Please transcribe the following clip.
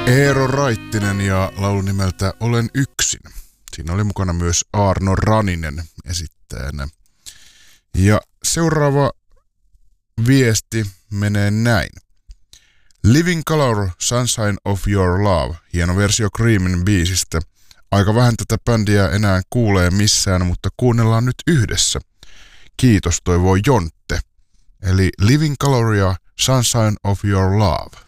Eero Raittinen ja laulu nimeltä Olen yksin. Siinä oli mukana myös Aarno Raninen esittäjänä. Ja seuraava viesti menee näin. Living Colour, Sunshine of Your Love. Hieno versio Creamin biisistä. Aika vähän tätä bändiä enää kuulee missään, mutta kuunnellaan nyt yhdessä. Kiitos, toivoo Jontte. Eli Living Colour ja Sunshine of Your Love.